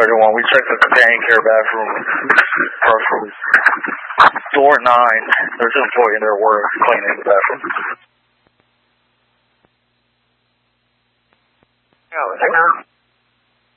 31. We checked the companion care bathroom from door 9. There's an employee in there cleaning the bathroom. Yeah,